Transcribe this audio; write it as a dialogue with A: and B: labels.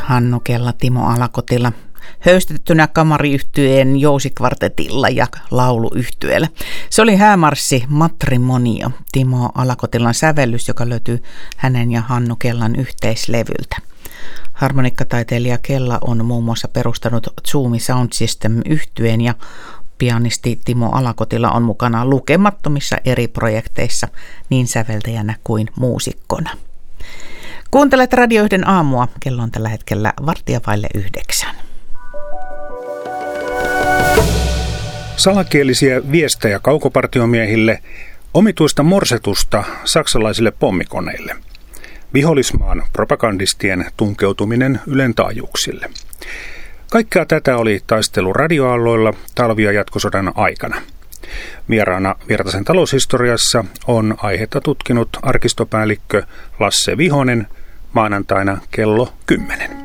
A: Hannu Kella, Timo Alakotila, höystettynä kamariyhtyeen jousikvartetilla ja lauluyhtyeellä. Se oli häämarssi Matrimonio, Timo Alakotilan sävellys, joka löytyy hänen ja Hannu Kellan yhteislevyltä. Harmonikkataiteilija Kella on muun muassa perustanut Zoomi Sound System-yhtyeen ja pianisti Timo Alakotila on mukana lukemattomissa eri projekteissa niin säveltäjänä kuin muusikkona. Kuuntelet Radio 1 aamua. Kello on tällä hetkellä 8:15.
B: Salakielisiä viestejä kaukopartiomiehille, omituista morsetusta saksalaisille pommikoneille. Vihollismaan propagandistien tunkeutuminen Ylen taajuuksille. Kaikkea tätä oli taistelu radioaalloilla talvi- ja jatkosodan aikana. Vieraana Virtasen taloushistoriassa on aihetta tutkinut arkistopäällikkö Lasse Vihonen maanantaina kello 10.